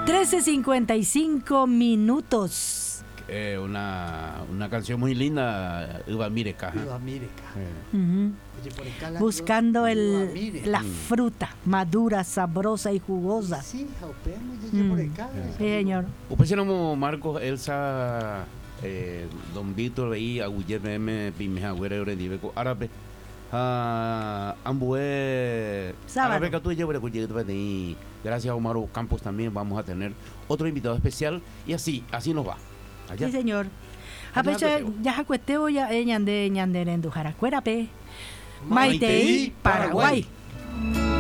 13:55. Una canción muy linda, Uva Mireca. Buscando la fruta madura, sabrosa y jugosa. Sí, señor. Pues si no, Marcos, Elsa, Don Víctor, veí, a Guillermo M. Pimejaguera, Eurediveco, Árabe. Ambue gracias a Omar Campos también vamos a tener otro invitado especial y así nos va. Allá. Sí, señor. Ya cuesteo ya ñande ñande en Dujaracuerape. Maitei, Paraguay.